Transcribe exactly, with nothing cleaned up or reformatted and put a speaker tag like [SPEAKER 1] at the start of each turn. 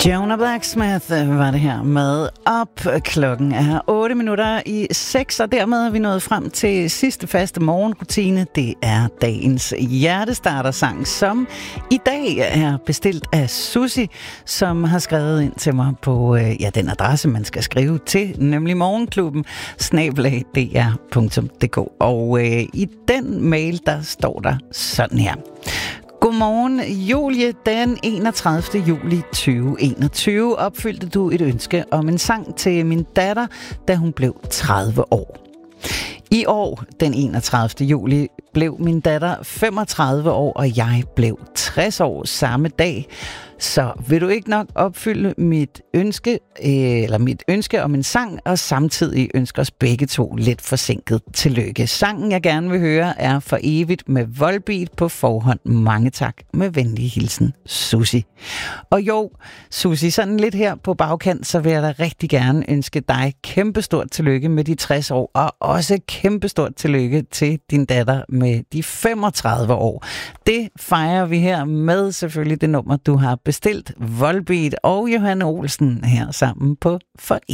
[SPEAKER 1] Jonah Blacksmith var det her med op. Klokken er otte minutter i seks, og dermed er vi nået frem til sidste faste morgenrutine. Det er dagens hjertestartersang, som i dag er bestilt af Susie, som har skrevet ind til mig på ja, den adresse, man skal skrive til, nemlig morgenklubben snabel-a d r punktum d k. Og øh, i den mail, der står der sådan her. Godmorgen, Julie. Den enogtredivte juli tyve enogtyve opfyldte du et ønske om en sang til min datter, da hun blev tredive år. I år, den enogtredivte juli, blev min datter femogtredive år, og jeg blev tres år samme dag. Så vil du ikke nok opfylde mit ønske, eller mit ønske om en sang, og samtidig ønsker os begge to lidt forsinket tillykke. Sangen, jeg gerne vil høre, er For Evigt med Volbeat på forhånd. Mange tak. Med venlig hilsen, Susie. Og jo, Susie, sådan lidt her på bagkant, så vil jeg da rigtig gerne ønske dig kæmpestort tillykke med de tres år, og også kæmpestort tillykke til din datter med de femogtredive år. Det fejrer vi her med selvfølgelig det nummer, du har bestilt, Volbeat og Johanne Olsen her sammen på For